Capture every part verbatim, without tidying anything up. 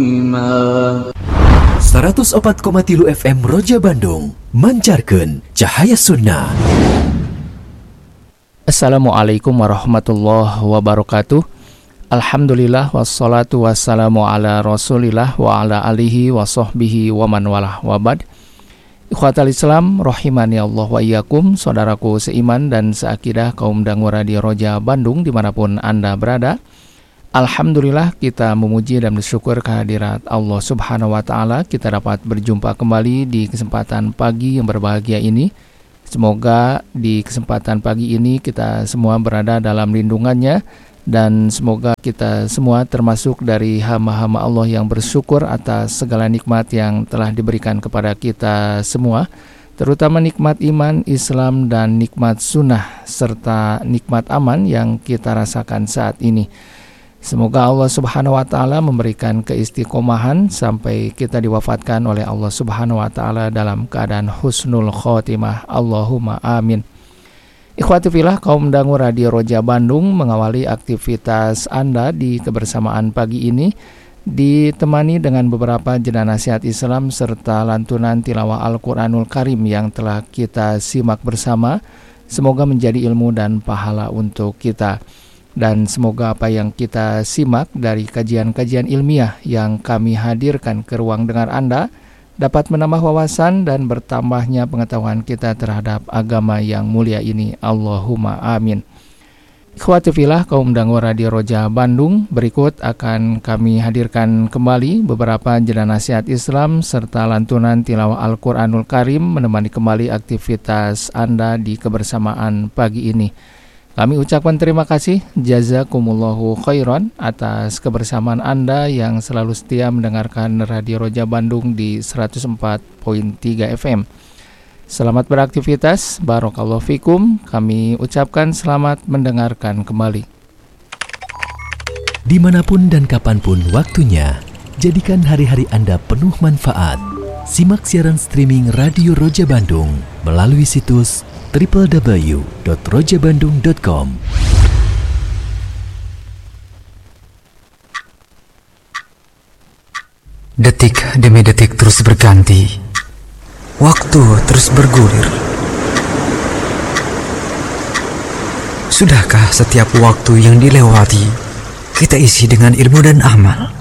seratus empat koma tilu F M Roja Bandung mancarkeun cahaya sunnah. Assalamualaikum warahmatullahi wabarakatuh. Alhamdulillah wassalatu wassalamu ala rasulillah wa ala alihi wa sahbihi wa man walah wabad. Ikhwatal Islam rahimani Allah wa iyyakum, saudaraku seiman dan seakidah kaum dangu radio Roja Bandung dimanapun Anda berada. Alhamdulillah kita memuji dan bersyukur kehadirat Allah Subhanahu wa Ta'ala. Kita dapat berjumpa kembali di kesempatan pagi yang berbahagia ini. Semoga di kesempatan pagi ini kita semua berada dalam lindungannya, dan semoga kita semua termasuk dari hamba-hamba Allah yang bersyukur atas segala nikmat yang telah diberikan kepada kita semua, terutama nikmat iman, Islam, dan nikmat sunnah serta nikmat aman yang kita rasakan saat ini. Semoga Allah Subhanahu wa Ta'ala memberikan keistiqomahan sampai kita diwafatkan oleh Allah Subhanahu wa Ta'ala dalam keadaan husnul khotimah. Allahumma amin. Ikhwati fillah, kaum dangu radio Roja Bandung mengawali aktivitas Anda di kebersamaan pagi ini ditemani dengan beberapa jeda nasihat Islam serta lantunan tilawah Al-Quranul Karim yang telah kita simak bersama. Semoga menjadi ilmu dan pahala untuk kita. Dan semoga apa yang kita simak dari kajian-kajian ilmiah yang kami hadirkan ke ruang dengar Anda dapat menambah wawasan dan bertambahnya pengetahuan kita terhadap agama yang mulia ini. Allahumma amin. Ikhwati fillah, kaum dangu radio Roja Bandung, berikut akan kami hadirkan kembali beberapa jeda nasihat Islam serta lantunan tilawah Al-Quranul Karim menemani kembali aktivitas Anda di kebersamaan pagi ini. Kami ucapkan terima kasih, jazakumullahu khairan atas kebersamaan Anda yang selalu setia mendengarkan Radio Roja Bandung di seratus empat koma tiga F M. Selamat beraktivitas, barakallahu fikum. Kami ucapkan selamat mendengarkan kembali. Dimanapun dan kapanpun waktunya, jadikan hari-hari Anda penuh manfaat. Simak siaran streaming Radio Roja Bandung melalui situs w w w dot roja bandung dot com. Detik demi detik terus berganti, waktu terus bergulir. Sudahkah setiap waktu yang dilewati kita isi dengan ilmu dan amal?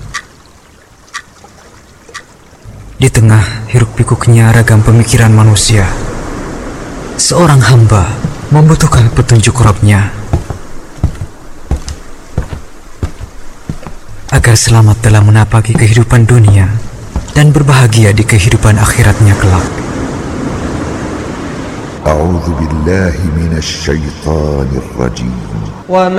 Di tengah hiruk pikuknya ragam pemikiran manusia, seorang hamba membutuhkan petunjuk Rabb-Nya agar selamat dalam menapaki kehidupan dunia dan berbahagia di kehidupan akhiratnya kelak. A'udzu billahi minasy syaithanir rajim.